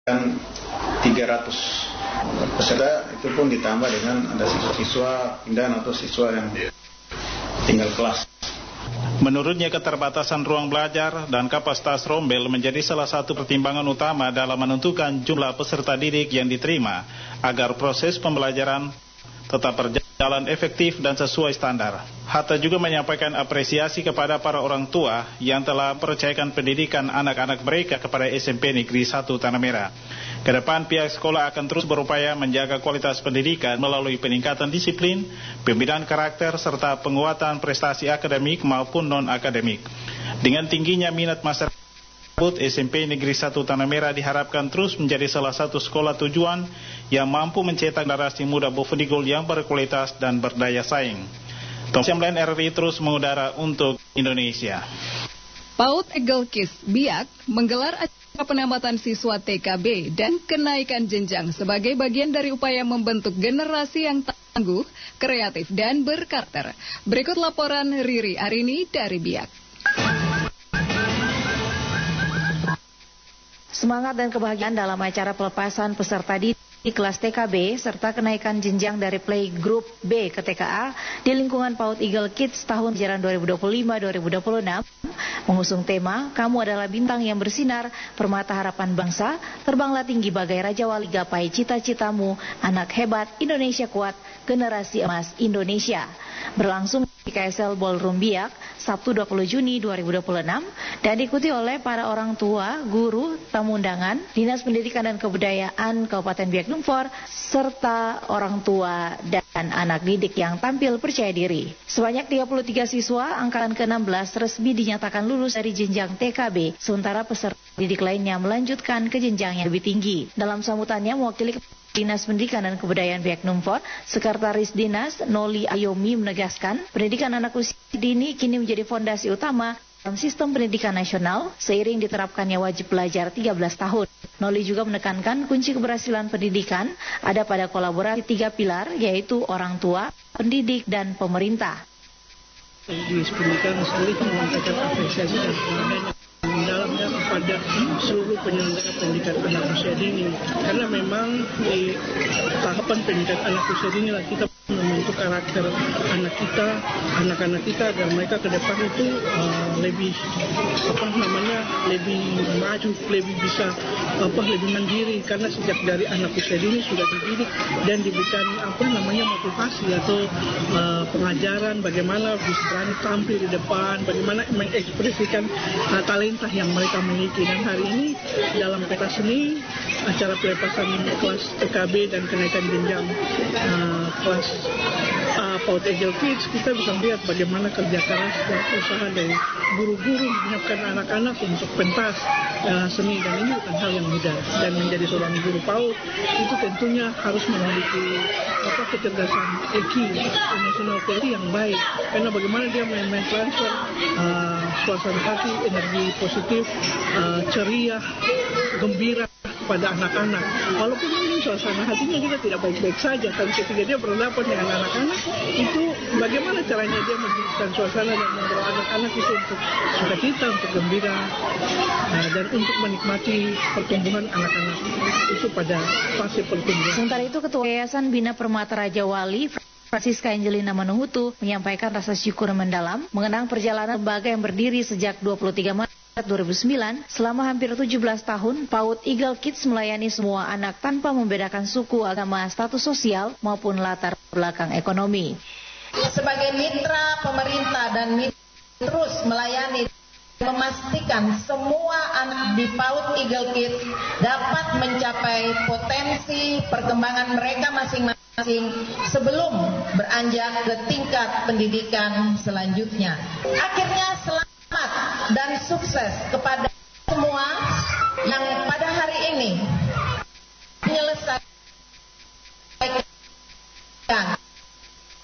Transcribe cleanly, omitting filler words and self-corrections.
300 peserta, itu pun ditambah dengan ada siswa-siswa pindahan atau siswa yang tinggal kelas. Menurutnya, keterbatasan ruang belajar dan kapasitas rombel menjadi salah satu pertimbangan utama dalam menentukan jumlah peserta didik yang diterima agar proses pembelajaran tetap berjalan efektif dan sesuai standar. Hatta juga menyampaikan apresiasi kepada para orang tua yang telah mempercayakan pendidikan anak-anak mereka kepada SMP Negeri 1 Tanah Merah. Kedepan pihak sekolah akan terus berupaya menjaga kualitas pendidikan melalui peningkatan disiplin, pembinaan karakter, serta penguatan prestasi akademik maupun non-akademik. Dengan tingginya minat masyarakat, SMP Negeri 1 Tanah Merah diharapkan terus menjadi salah satu sekolah tujuan yang mampu mencetak generasi muda Bovendigul yang berkualitas dan berdaya saing. Tom Semlen RRI terus mengudara untuk Indonesia. PAUD Eagle Kids Biak menggelar acara penambatan siswa TKB dan kenaikan jenjang sebagai bagian dari upaya membentuk generasi yang tangguh, kreatif, dan berkarakter. Berikut laporan Riri Arini dari Biak. Semangat dan kebahagiaan dalam acara pelepasan peserta di kelas TKB serta kenaikan jenjang dari Playgroup B ke TKA di lingkungan PAUD Eagle Kids tahun ajaran 2025-2026 mengusung tema Kamu Adalah Bintang yang Bersinar, Permata Harapan Bangsa, Terbanglah Tinggi Bagai Raja Wali, Gapai Cita-Citamu, Anak Hebat, Indonesia Kuat, Generasi Emas Indonesia. Berlangsung di KSL Ballroom Biak Sabtu 20 Juni 2026 dan diikuti oleh para orang tua, guru, tamu undangan, Dinas Pendidikan dan Kebudayaan Kabupaten Biak Numfor, serta orang tua dan anak didik yang tampil percaya diri. Sebanyak 33 siswa angkatan ke-16 resmi dinyatakan lulus dari jenjang TKB, sementara peserta didik lainnya melanjutkan ke jenjang yang lebih tinggi. Dalam sambutannya, mewakili Dinas Pendidikan dan Kebudayaan Biak Numfor, Sekretaris Dinas Noli Ayomi menegaskan, pendidikan anak usia dini kini menjadi fondasi utama dalam sistem pendidikan nasional seiring diterapkannya wajib belajar 13 tahun. Noli juga menekankan kunci keberhasilan pendidikan ada pada kolaborasi 3 pilar, yaitu orang tua, pendidik, dan pemerintah. Dinas Pendidikan sendiri menyampaikan apresiasi dan penghargaan dalamnya kepada seluruh penyelenggara pendidikan anak usia dini, karena memang di tahapan pendidikan anak usia dini lah kita membentuk karakter anak kita, anak-anak kita agar mereka ke depan itu lebih lebih maju, lebih bisa lebih mandiri, karena sejak dari anak usia dini sudah dididik dan diberikan motivasi atau pengajaran bagaimana bisa berani tampil di depan, bagaimana mengekspresikan talenta yang mereka miliki. Dan hari ini dalam peta seni acara pelepasan kelas TKB dan kenaikan jenjang kelas PAUD Eagle Kids, kita bisa melihat bagaimana kerja keras dan usaha dari guru-guru menyiapkan anak-anak untuk pentas seni, dan ini bukan hal yang mudah. Dan menjadi seorang guru PAUD itu tentunya harus memiliki kecerdasan EQ, emotional quality yang baik, karena bagaimana dia mentransfer suasana hati, energi positif, ceria, gembira kepada anak-anak. Walaupun mungkin suasana hatinya kita tidak baik-baik saja, tapi ketika dia berhadapan dengan anak-anak, itu bagaimana caranya dia menciptakan suasana dan membawa anak-anak itu untuk sukacita, untuk gembira, dan untuk menikmati pertumbuhan anak-anak itu pada fase pertumbuhan. Sementara itu, Ketua Yayasan Bina Permata Raja Wali Francisca Angelina Manuhutu menyampaikan rasa syukur mendalam mengenang perjalanan lembaga yang berdiri sejak 23 Maret 2009. Selama hampir 17 tahun, PAUD Eagle Kids melayani semua anak tanpa membedakan suku, agama, status sosial, maupun latar belakang ekonomi. Sebagai mitra pemerintah dan terus melayani, memastikan semua anak di PAUD Eagle Kids dapat mencapai potensi perkembangan mereka masing-masing sebelum beranjak ke tingkat pendidikan selanjutnya. Akhirnya selamat dan sukses kepada